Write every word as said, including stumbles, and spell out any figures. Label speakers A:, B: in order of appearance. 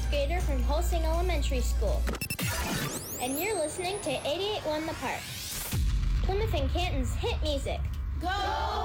A: skater from Holsting Elementary School. And you're listening to eighty-eight point one The Park, Plymouth and Canton's hit music.
B: Go